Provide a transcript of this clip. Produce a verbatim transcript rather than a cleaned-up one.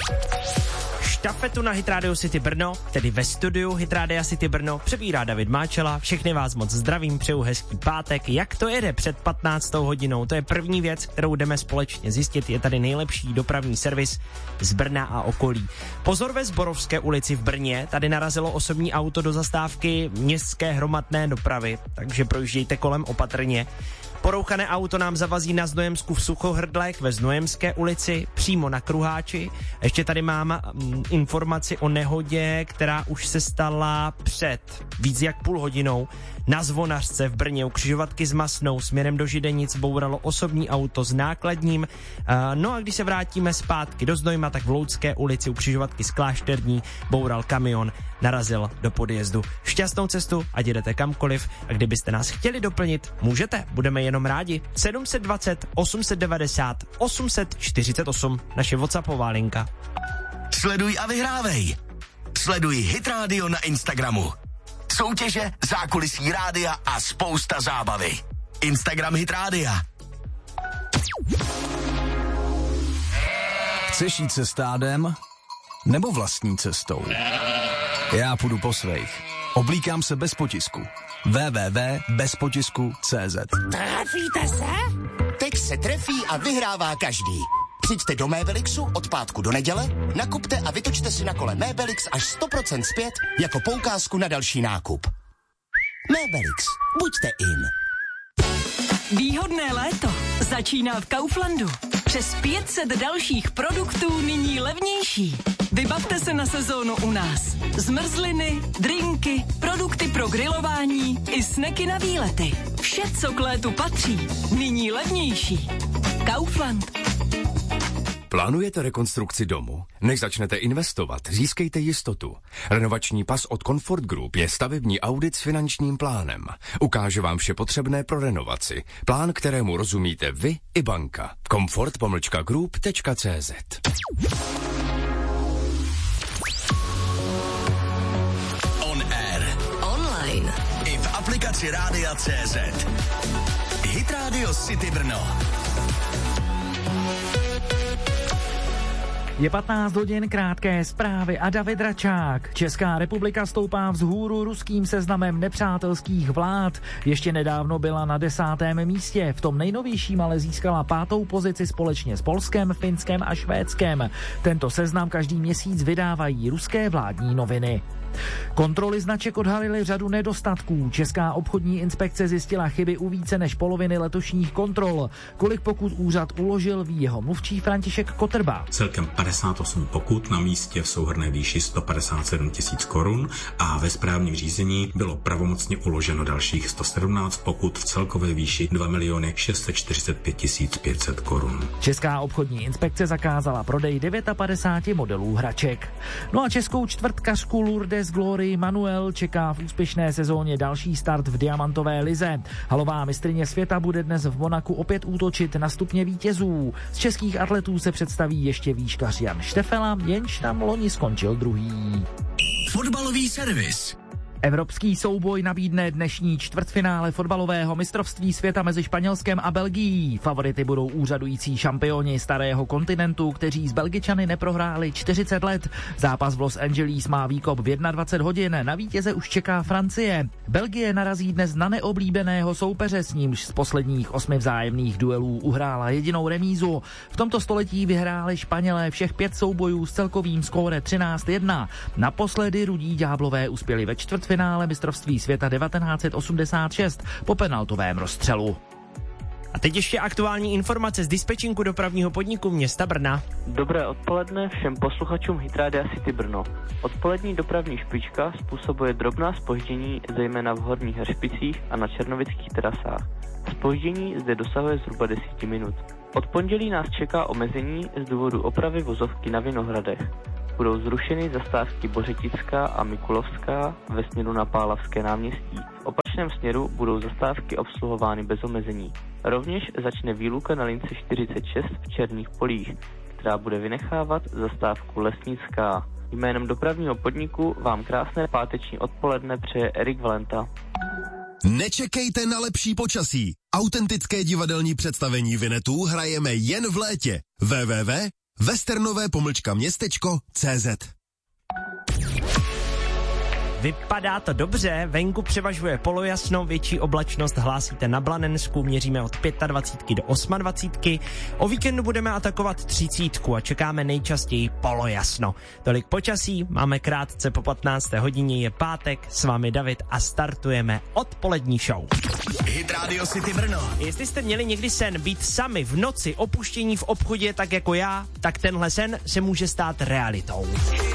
Štafetu na Hit Radio City Brno, tedy ve studiu Hit Radio City Brno, přebírá David Máčela. Všechny vás moc zdravím, přeju hezký pátek. Jak to jede před patnáctou hodinou? To je první věc, kterou jdeme společně zjistit. Je tady nejlepší dopravní servis z Brna a okolí. Pozor, ve Zborovské ulici v Brně, tady narazilo osobní auto do zastávky městské hromadné dopravy, takže projíždějte kolem opatrně. Porouchané auto nám zavazí na Znojemsku v Suchohrdlech ve Znojemské ulici, přímo na Kruháči. Ještě tady mám mm, informaci o nehodě, která už se stala před víc jak půl hodinou. Na Zvonařce v Brně u křižovatky s Masnou směrem do Židenic bouralo osobní auto s nákladním. Uh, no a když se vrátíme zpátky do Znojma, tak v Loudské ulici u křižovatky s Klášterní boural kamion, narazil do podjezdu. Šťastnou cestu, ať jdete kamkoliv, a kdybyste nás chtěli doplnit, můžete, budeme jenom rádi. sedm set dvacet, osm set devadesát, osm set čtyřicet osm, naše WhatsAppová linka. Sleduj a vyhrávej. Sleduj Hit Radio na Instagramu. Soutěže, zákulisí rádia a spousta zábavy. Instagram Hit Rádia. Chceš jít se stádem? Nebo vlastní cestou? Já půjdu po svých. Oblíkám se bez potisku. w w w tečka bez potisku tečka c z. Trefíte se? Teď se trefí a vyhrává každý. Přijďte do Mébelixu od pátku do neděle, nakupte a vytočte si na kole Mébelix až sto procent zpět jako poukázku na další nákup. Mébelix. Buďte in. Výhodné léto začíná v Kauflandu. Přes pět set dalších produktů nyní levnější. Vybavte se na sezónu u nás. Zmrzliny, drinky, produkty pro grilování i sneky na výlety. Vše, co k létu patří, nyní levnější. Kaufland. Plánujete rekonstrukci domu? Než začnete investovat, získejte jistotu. Renovační pas od Comfort Group je stavební audit s finančním plánem. Ukáže vám vše potřebné pro renovaci. Plán, kterému rozumíte vy i banka. comfort pomlčka group tečka c z. On air. Online. I v aplikaci Rádia C Z. Hit Radio City Brno. Je patnáct hodin, krátké zprávy a David Račák. Česká republika stoupá vzhůru ruským seznamem nepřátelských vlád. Ještě nedávno byla na desátém místě. V tom nejnovějším ale získala pátou pozici společně s Polskem, Finskem a Švédskem. Tento seznam každý měsíc vydávají ruské vládní noviny. Kontroly značek odhalily řadu nedostatků. Česká obchodní inspekce zjistila chyby u více než poloviny letošních kontrol. Kolik pokut úřad uložil, ví jeho mluvčí František Kotrba. Celkem padesát osm pokut na místě v souhrnné výši sto padesát sedm tisíc korun a ve správním řízení bylo pravomocně uloženo dalších sto sedmnáct pokut v celkové výši dva miliony šest set čtyřicet pět tisíc pět set korun. Česká obchodní inspekce zakázala prodej padesát devět modelů hraček. No a českou čtvrtkařku Lourdes Glory Manuel čeká v úspěšné sezóně další start v diamantové lize. Halová mistryně světa bude dnes v Monaku opět útočit na stupně vítězů. Z českých atletů se představí ještě výškař Jan Štefela, jenž tam loni skončil druhý. Fotbalový servis. Evropský souboj nabídne dnešní čtvrtfinále fotbalového mistrovství světa mezi Španělskem a Belgií. Favority budou úřadující šampioni starého kontinentu, kteří s Belgičany neprohráli čtyřicet let. Zápas v Los Angeles má výkop v dvacet jedna hodin, na vítěze už čeká Francie. Belgie narazí dnes na neoblíbeného soupeře, s nímž z posledních osmi vzájemných duelů uhrála jedinou remízu. V tomto století vyhráli Španělé všech pět soubojů s celkovým skóre třináct jedna. Naposledy rudí ďáblové uspěli ve čtvrtfinále finále mistrovství světa devatenáct set osmdesát šest po penaltovém rozstřelu. A teď ještě aktuální informace z dispečinku dopravního podniku města Brna. Dobré odpoledne všem posluchačům Hit Rádia City Brno. Odpolední dopravní špička způsobuje drobná zpoždění zejména v Horních Hřbicích a na černovických trasách. Zpoždění zde dosahuje zhruba deset minut. Od pondělí nás čeká omezení z důvodu opravy vozovky na Vinohradech. Budou zrušeny zastávky Bořetická a Mikulovská ve směru na Pálavské náměstí. V opačném směru budou zastávky obsluhovány bez omezení. Rovněž začne výluka na lince čtyřicet šest v Černých Polích, která bude vynechávat zastávku Lesnická. Jménem dopravního podniku vám krásné páteční odpoledne přeje Erik Valenta. Nečekejte na lepší počasí. Autentické divadelní představení Vinetů hrajeme jen v létě. w w w tečka westernové pomlčka městečko C Z. Vypadá to dobře, venku převažuje polojasno, větší oblačnost hlásíte na Blanensku, měříme od dvacet pět do dvacet osm. O víkendu budeme atakovat třicítku a čekáme nejčastěji polojasno. Tolik počasí, máme krátce po patnácté hodině, je pátek, s vámi David a startujeme odpolední show. Hit Radio City Brno. Jestli jste měli někdy sen být sami v noci, opuštění v obchodě tak jako já, tak tenhle sen se může stát realitou.